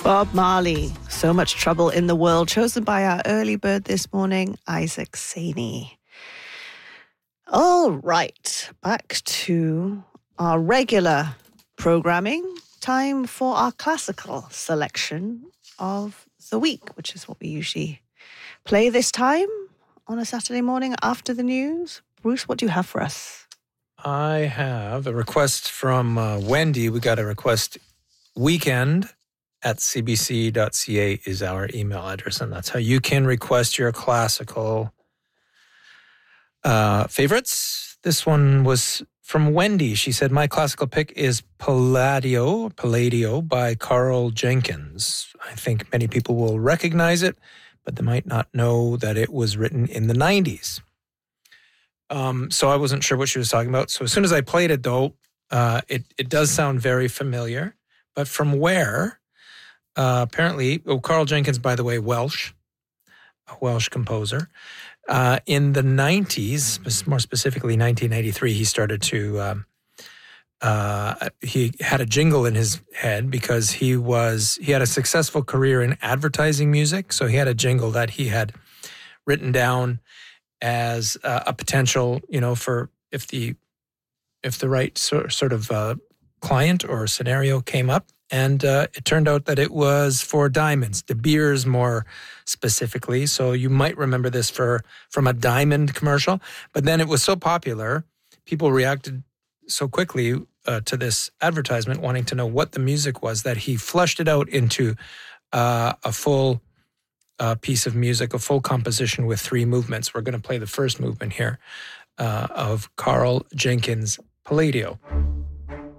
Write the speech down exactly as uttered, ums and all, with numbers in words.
Bob Marley, So Much Trouble in the World, chosen by our early bird this morning, Isaac Saney. All right, back to our regular programming. Time for our classical selection of the week, which is what we usually play this time on a Saturday morning after the news. Bruce, what do you have for us? I have a request from uh, Wendy. We got a request. Weekend at c b c dot c a is our email address, and that's how you can request your classical uh, favorites. This one was from Wendy. She said, my classical pick is Palladio, Palladio by Carl Jenkins. I think many people will recognize it, but they might not know that it was written in the nineties. Um, so I wasn't sure what she was talking about. So as soon as I played it, though, uh, it, it does sound very familiar. But from where? Uh, apparently, oh, Carl Jenkins, by the way, Welsh, a Welsh composer. Uh, in the nineties, more specifically nineteen ninety-three, he started to, um, uh, he had a jingle in his head because he was, he had a successful career in advertising music. So he had a jingle that he had written down as uh, a potential, you know, for if the, if the right sort, sort of uh, client or scenario came up. And uh, it turned out that it was for Diamonds, De Beers more specifically. So you might remember this for from a Diamond commercial. But then it was so popular, people reacted so quickly uh, to this advertisement, wanting to know what the music was, that he fleshed it out into uh, a full uh, piece of music, a full composition with three movements. We're going to play the first movement here uh, of Carl Jenkins' Palladio.